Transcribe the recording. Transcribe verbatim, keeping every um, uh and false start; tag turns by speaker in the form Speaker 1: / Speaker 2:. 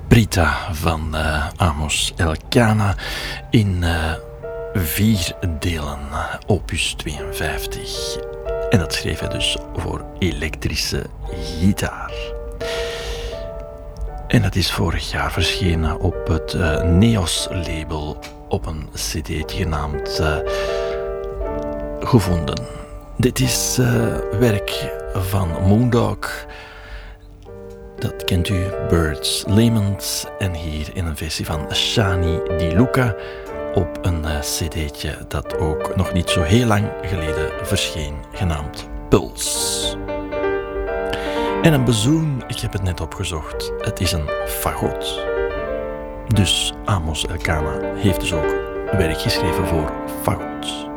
Speaker 1: Brita van uh, Amos Elkana in uh, vier delen, opus tweeënvijftig. En dat schreef hij dus voor elektrische gitaar. En dat is vorig jaar verschenen op het uh, Neos-label op een cd'tje genaamd uh, Gevonden. Dit is uh, werk van Moondog. Dat kent u, Birds Laments. En hier in een versie van Shani Di Luca op een uh, cd'tje dat ook nog niet zo heel lang geleden verscheen, genaamd Puls. En een bezoen, ik heb het net opgezocht, het is een fagot. Dus Amos Elkana heeft dus ook werk geschreven voor fagots.